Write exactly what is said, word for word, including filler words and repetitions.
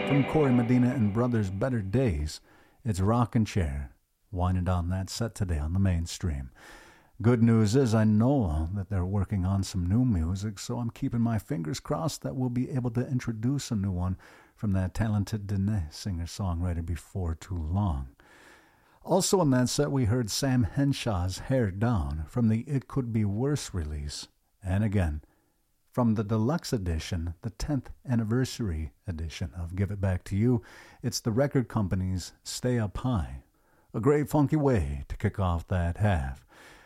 From Corey Medina and Brothers' Better Days, it's Rockin' Chair, winding down that set today on the mainstream. Good news is I know that they're working on some new music, so I'm keeping my fingers crossed that we'll be able to introduce a new one from that talented Dene singer-songwriter before too long. Also on that set, we heard Sam Henshaw's Hair Down from the It Could Be Worse release. And again, from the deluxe edition, the tenth anniversary edition of Give It Back to You, it's the record company's Stay Up High. A great funky way to kick off that half.